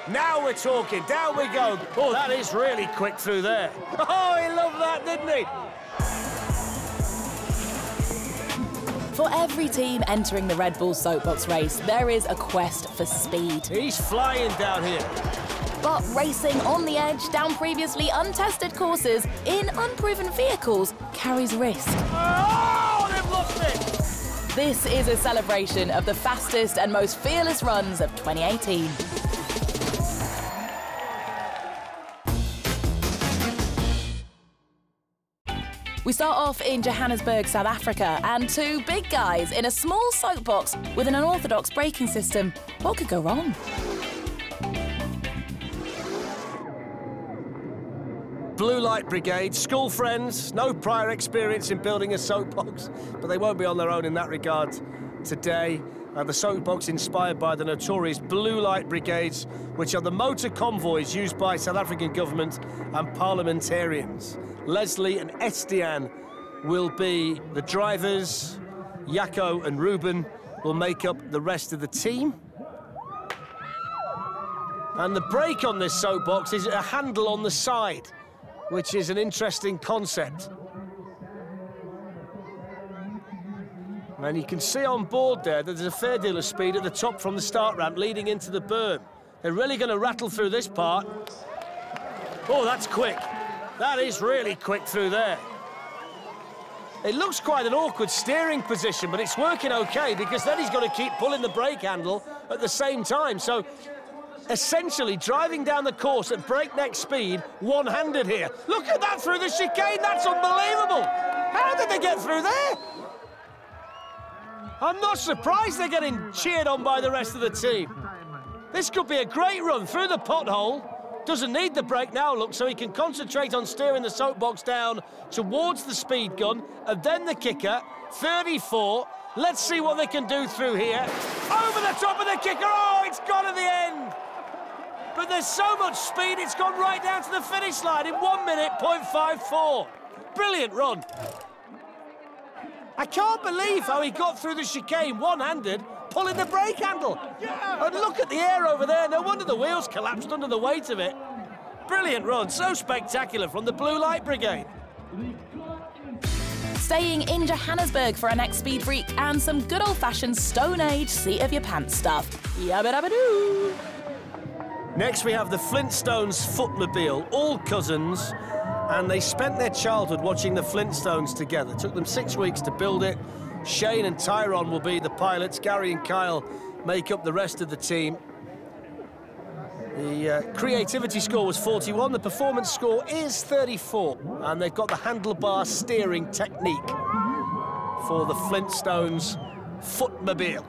Now we're talking. Down we go. Oh, that is really quick through there. Oh, he loved that, didn't he? For every team entering the Red Bull Soapbox race, there is a quest for speed. He's flying down here. But racing on the edge down previously untested courses in unproven vehicles carries risk. Oh, they've lost it! This is a celebration of the fastest and most fearless runs of 2018. We start off in Johannesburg, South Africa, and two big guys in a small soapbox with an unorthodox braking system. What could go wrong? Blue Light Brigade, school friends, no prior experience in building a soapbox, but they won't be on their own in that regard today. The soapbox inspired by the notorious Blue Light Brigades, which are the motor convoys used by South African government and parliamentarians. Leslie and Estienne will be the drivers. Jaco and Ruben will make up the rest of the team. And the brake on this soapbox is a handle on the side, which is an interesting concept. And you can see on board there that there's a fair deal of speed at the top from the start ramp leading into the berm. They're really going to rattle through this part. Oh, that's quick. That is really quick through there. It looks quite an awkward steering position, but it's working okay because then he's got to keep pulling the brake handle at the same time. So essentially driving down the course at breakneck speed, one-handed here. Look at that through the chicane, that's unbelievable! How did they get through there? I'm not surprised they're getting cheered on by the rest of the team. This could be a great run through the pothole. Doesn't need the brake now, look, so he can concentrate on steering the soapbox down towards the speed gun, and then the kicker, 34. Let's see what they can do through here. Over the top of the kicker, oh, it's gone at the end. But there's so much speed, it's gone right down to the finish line in 1 minute, 0.54. Brilliant run. I can't believe how he got through the chicane one-handed, pulling the brake handle. And look at the air over there. No wonder the wheels collapsed under the weight of it. Brilliant run, so spectacular from the Blue Light Brigade. Staying in Johannesburg for our next speed freak and some good old-fashioned Stone Age seat-of-your-pants stuff. Yabba-dabba-doo! Next we have the Flintstones Footmobile, all cousins, and they spent their childhood watching the Flintstones together. It took them 6 weeks to build it. Shane and Tyrone will be the pilots. Gary and Kyle make up the rest of the team. The creativity score was 41. The performance score is 34. And they've got the handlebar steering technique for the Flintstones Footmobile.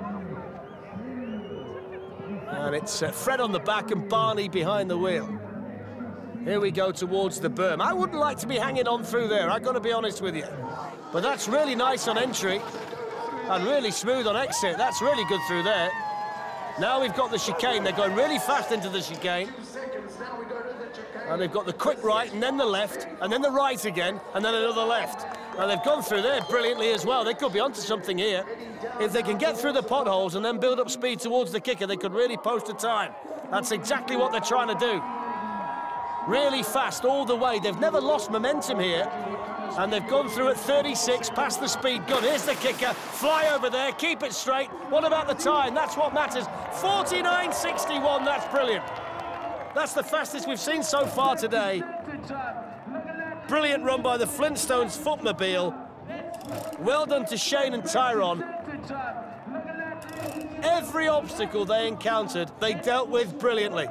And it's Fred on the back and Barney behind the wheel. Here we go towards the berm. I wouldn't like to be hanging on through there, I've got to be honest with you. But that's really nice on entry and really smooth on exit. That's really good through there. Now we've got the chicane. They're going really fast into the chicane. And they've got the quick right and then the left and then the right again and then another left. And they've gone through there brilliantly as well. They could be onto something here. If they can get through the potholes and then build up speed towards the kicker, they could really post a time. That's exactly what they're trying to do. Really fast all the way. They've never lost momentum here. And they've gone through at 36, past the speed gun. Here's the kicker. Fly over there, keep it straight. What about the time? That's what matters. 49.61, that's brilliant. That's the fastest we've seen so far today. Brilliant run by the Flintstones Footmobile. Well done to Shane and Tyrone. Every obstacle they encountered, they dealt with brilliantly.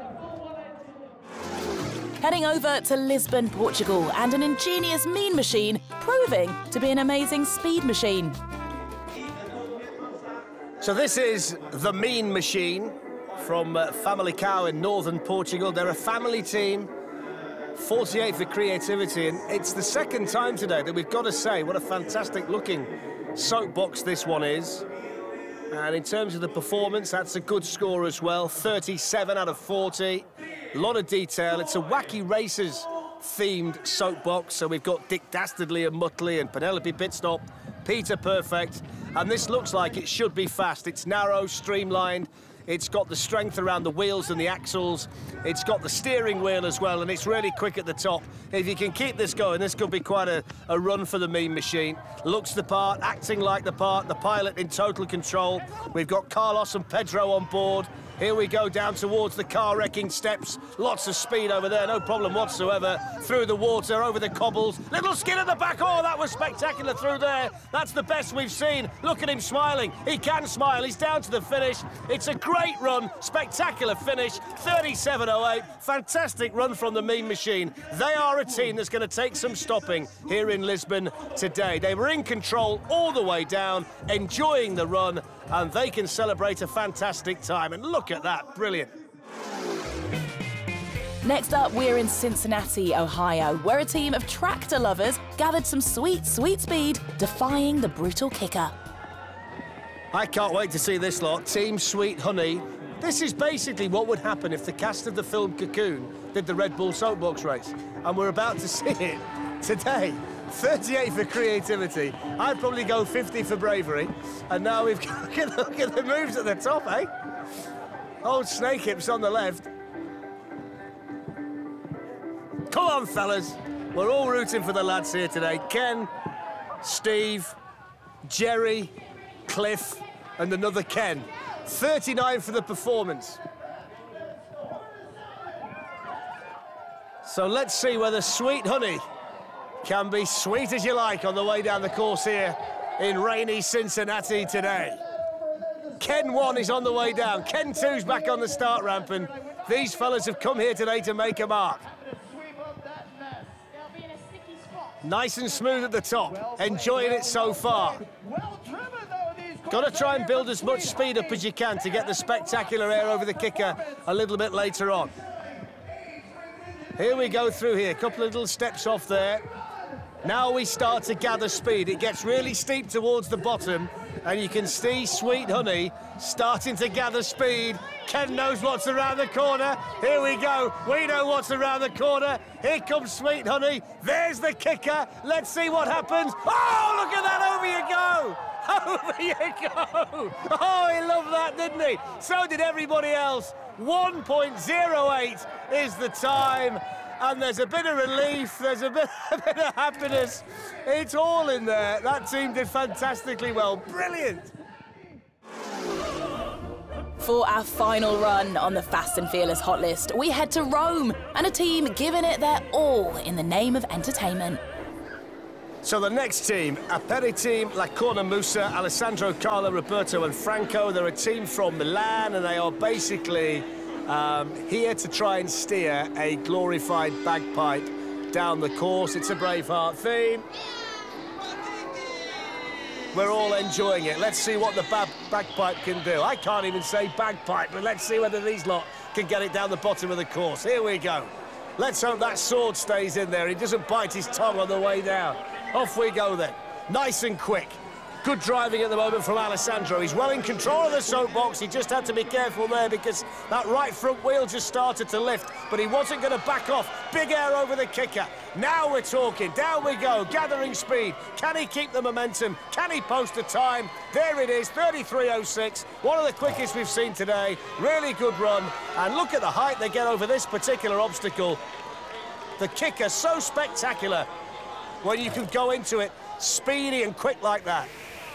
Heading over to Lisbon, Portugal, and an ingenious mean machine proving to be an amazing speed machine. So this is the Mean Machine from Famalicão in northern Portugal. They're a family team, 48 for creativity, and it's the second time today that we've got to say what a fantastic looking soapbox this one is. And in terms of the performance, that's a good score as well, 37 out of 40. A lot of detail. It's a Wacky Racers themed soapbox, so we've got Dick Dastardly and Muttley and Penelope Pitstop, Peter Perfect, and this looks like it should be fast. It's narrow, streamlined. It's got the strength around the wheels and the axles. It's got the steering wheel as well, and it's really quick at the top. If you can keep this going, this could be quite a run for the Mean Machine. Looks the part, acting like the part, the pilot in total control. We've got Carlos and Pedro on board. Here we go down towards the car-wrecking steps. Lots of speed over there, no problem whatsoever. Through the water, over the cobbles. Little skid at the back. Oh, that was spectacular through there. That's the best we've seen. Look at him smiling. He can smile. He's down to the finish. It's a great run. Spectacular finish. 37.08. Fantastic run from the Mean Machine. They are a team that's going to take some stopping here in Lisbon today. They were in control all the way down, enjoying the run, and they can celebrate a fantastic time. And look at that, brilliant. Next up, we're in Cincinnati, Ohio, where a team of tractor lovers gathered some sweet, sweet speed, defying the brutal kicker. I can't wait to see this lot, Team Sweet Honey. This is basically what would happen if the cast of the film Cocoon did the Red Bull Soapbox race, and we're about to see it today. 38 for creativity. I'd probably go 50 for bravery. And now we've got, look at the moves at the top, eh? Old Snake Hips on the left. Come on, fellas. We're all rooting for the lads here today. Ken, Steve, Jerry, Cliff, and another Ken. 39 for the performance. So let's see whether Sweet Honey can be sweet as you like on the way down the course here in rainy Cincinnati today. Ken 1 is on the way down. Ken 2's back on the start ramp, and these fellas have come here today to make a mark. Nice and smooth at the top, enjoying it so far. Got to try and build as much speed up as you can to get the spectacular air over the kicker a little bit later on. Here we go through here, a couple of little steps off there. Now we start to gather speed. It gets really steep towards the bottom, and you can see Sweet Honey starting to gather speed. Ken knows what's around the corner. Here we go. We know what's around the corner. Here comes Sweet Honey. There's the kicker. Let's see what happens. Oh, look at that. Over you go. Over you go. Oh, he loved that, didn't he? So did everybody else. 1.08 is the time. And there's a bit of relief, there's a bit of happiness. It's all in there. That team did fantastically well. Brilliant. For our final run on the Fast and Fearless Hot List, we head to Rome and a team giving it their all in the name of entertainment. So the next team, Aperiteam La Cornamusa, Alessandro, Carlo, Roberto and Franco. They're a team from Milan, and they are basically here to try and steer a glorified bagpipe down the course. It's a Braveheart theme. We're all enjoying it. Let's see what the bagpipe can do. I can't even say bagpipe, but let's see whether these lot can get it down the bottom of the course. Here we go. Let's hope that sword stays in there. He doesn't bite his tongue on the way down. Off we go then. Nice and quick. Good driving at the moment from Alessandro. He's well in control of the soapbox. He just had to be careful there because that right front wheel just started to lift, but he wasn't going to back off. Big air over the kicker. Now we're talking. Down we go, gathering speed. Can he keep the momentum? Can he post a time? There it is, 33.06. One of the quickest we've seen today. Really good run. And look at the height they get over this particular obstacle. The kicker so spectacular when you can go into it speedy and quick like that.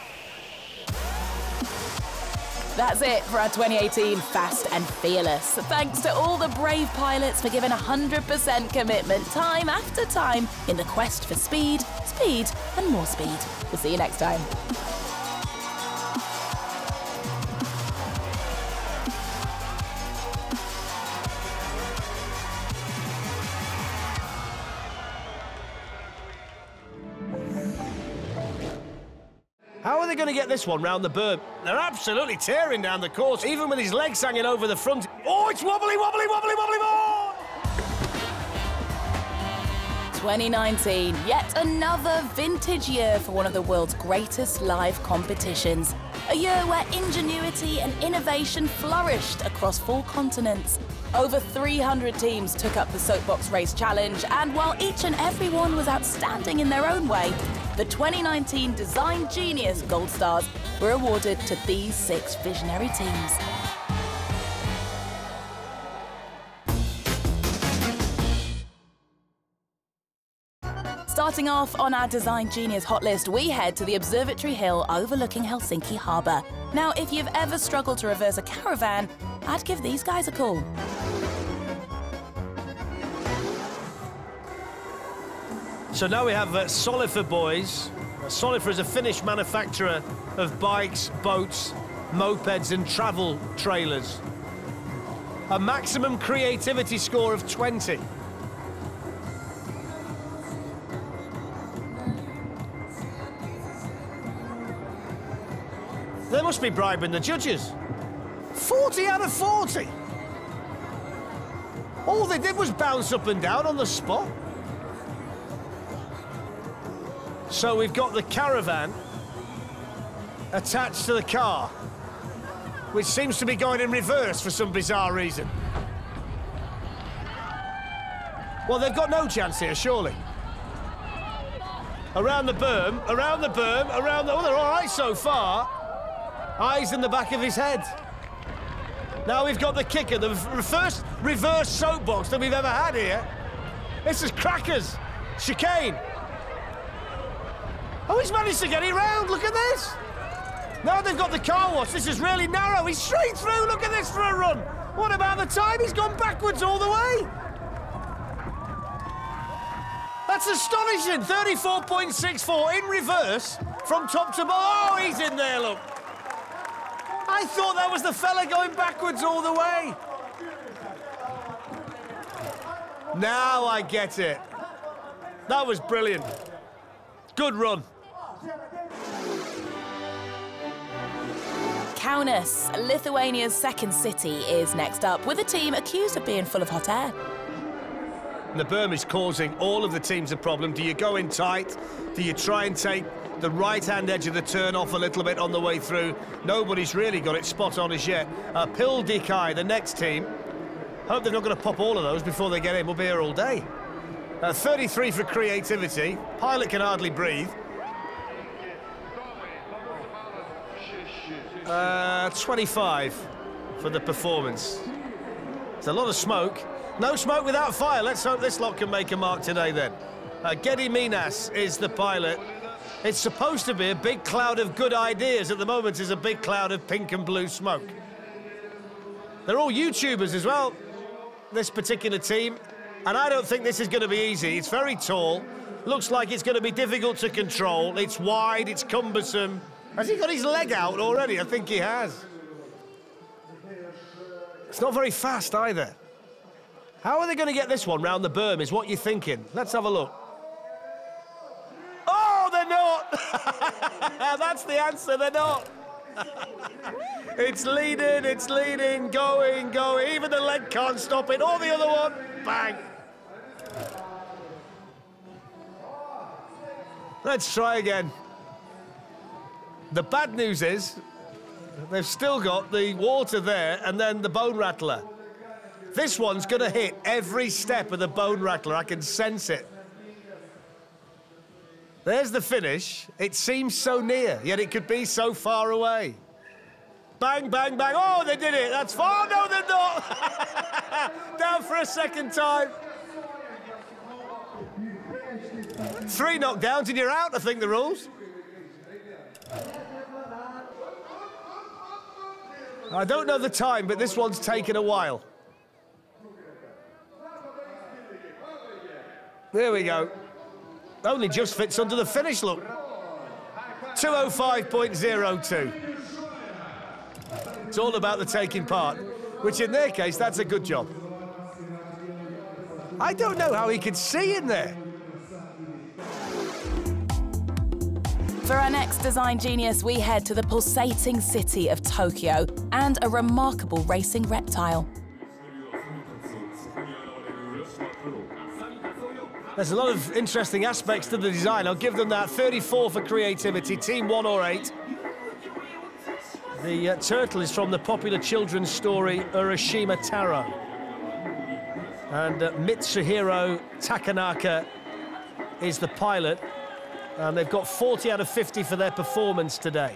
That's it for our 2018 Fast and Fearless. Thanks to all the brave pilots for giving 100% commitment time after time in the quest for speed, speed and more speed. We'll see you next time. How are they going to get this one round the berm? They're absolutely tearing down the course, even with his legs hanging over the front. Oh, it's wobbly, wobbly, wobbly, wobbly, more! 2019, yet another vintage year for one of the world's greatest live competitions. A year where ingenuity and innovation flourished across 4 continents. Over 300 teams took up the Soapbox Race Challenge, and while each and every one was outstanding in their own way, the 2019 Design Genius Gold Stars were awarded to these 6 visionary teams. Starting off on our Design Genius hot list, we head to the Observatory Hill overlooking Helsinki Harbour. Now, if you've ever struggled to reverse a caravan, I'd give these guys a call. So now we have Solifer boys. Solifer is a Finnish manufacturer of bikes, boats, mopeds and travel trailers. A maximum creativity score of 20. They must be bribing the judges. 40 out of 40. All they did was bounce up and down on the spot. So we've got the caravan attached to the car, which seems to be going in reverse for some bizarre reason. Well, they've got no chance here, surely. Around the berm, around the berm, around the... Oh, they're all right so far. Eyes in the back of his head. Now we've got the kicker, the first reverse soapbox that we've ever had here. This is crackers. Chicane. Oh, he's managed to get it round. Look at this. Now they've got the car wash. This is really narrow. He's straight through. Look at this for a run. What about the time? He's gone backwards all the way. That's astonishing. 34.64 in reverse from top to bottom. Oh, he's in there, look. I thought that was the fella going backwards all the way. Now I get it. That was brilliant. Good run. Kaunas, Lithuania's second city, is next up, with a team accused of being full of hot air. The berm is causing all of the teams a problem. Do you go in tight? Do you try and take the right-hand edge of the turn off a little bit on the way through? Nobody's really got it spot on as yet. Pildikai, the next team. Hope they're not going to pop all of those before they get in. We'll be here all day. 33 for creativity. Pilot can hardly breathe. 25 for the performance. It's a lot of smoke. No smoke without fire. Let's hope this lot can make a mark today then. Gediminas is the pilot. It's supposed to be a big cloud of good ideas. At the moment, it's a big cloud of pink and blue smoke. They're all YouTubers as well, this particular team. And I don't think this is going to be easy. It's very tall. Looks like it's going to be difficult to control. It's wide, it's cumbersome. Has he got his leg out already? I think he has. It's not very fast either. How are they going to get this one round the berm is what you're thinking. Let's have a look. Oh, they're not! That's the answer, they're not. It's leading, going. Even the leg can't stop it. Or the other one, bang. Let's try again. The bad news is they've still got the water there and then the bone rattler. This one's going to hit every step of the bone rattler. I can sense it. There's the finish. It seems so near, yet it could be so far away. Bang, bang, bang. Oh, they did it. That's far. No, they're not. Down for a second time. 3 knockdowns and you're out, I think, the rules. I don't know the time, but this one's taken a while. There we go. Only just fits under the finish, look. 2:05.02. It's all about the taking part, which in their case, that's a good job. I don't know how he could see in there. For our next Design Genius, we head to the pulsating city of Tokyo and a remarkable racing reptile. There's a lot of interesting aspects to the design. I'll give them that. 34 for creativity, team 1 or 8. The turtle is from the popular children's story Urashima Taro. And Mitsuhiro Takanaka is the pilot. And they've got 40 out of 50 for their performance today.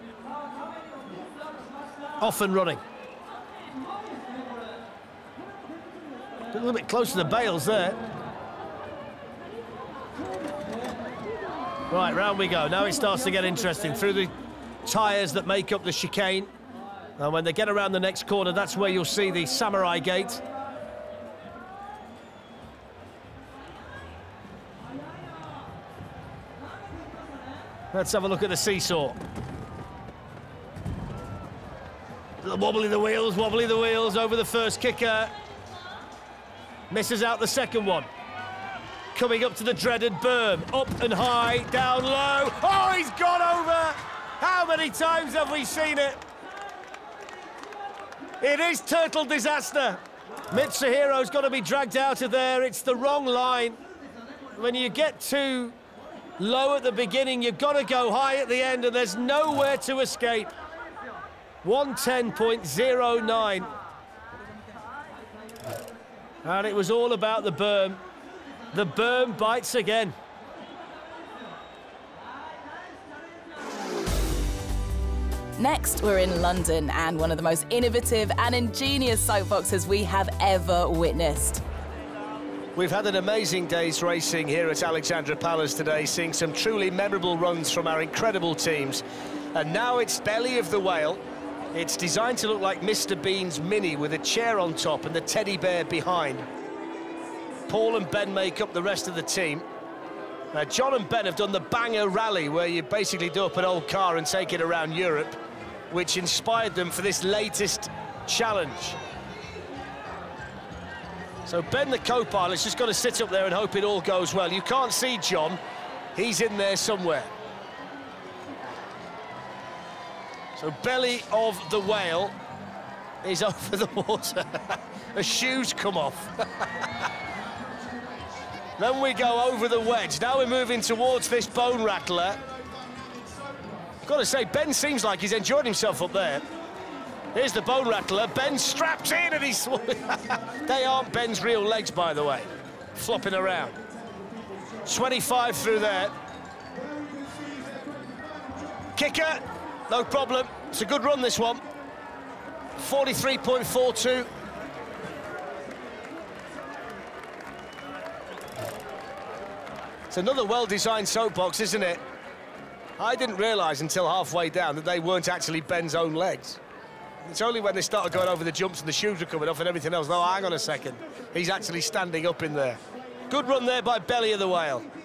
Off and running. little bit close to the bails there. Right, round we go. Now it starts to get interesting. Through the tyres that make up the chicane. And when they get around the next corner, that's where you'll see the Samurai Gate. Let's have a look at the seesaw. Wobbly the wheels over the first kicker. Misses out the second one. Coming up to the dreaded berm. Up and high, down low. Oh, he's gone over! How many times have we seen it? It is turtle disaster. Mitsuhiro's got to be dragged out of there. It's the wrong line. When you get too low at the beginning, you've got to go high at the end, and there's nowhere to escape. 110.09. And it was all about the berm. The berm bites again. Next, we're in London, and one of the most innovative and ingenious soapboxes we have ever witnessed. We've had an amazing day's racing here at Alexandra Palace today, seeing some truly memorable runs from our incredible teams. And now it's Belly of the Whale. It's designed to look like Mr. Bean's Mini with a chair on top and the teddy bear behind. Paul and Ben make up the rest of the team. Now, John and Ben have done the Banger Rally, where you basically do up an old car and take it around Europe, which inspired them for this latest challenge. So Ben, the co-pilot's just got to sit up there and hope it all goes well. You can't see John. He's in there somewhere. So Belly of the Whale is over the water. The shoes come off. Then we go over the wedge. Now we're moving towards this bone rattler. I've got to say, Ben seems like he's enjoyed himself up there. Here's the bone rattler. Ben strapped in and he's... They aren't Ben's real legs, by the way. Flopping around. 25 through there. Kicker, no problem. It's a good run, this one. 43.42. It's another well-designed soapbox, isn't it? I didn't realise until halfway down that they weren't actually Ben's own legs. It's only when they started going over the jumps and the shoes were coming off and everything else. No, hang on a second. He's actually standing up in there. Good run there by Belly of the Whale.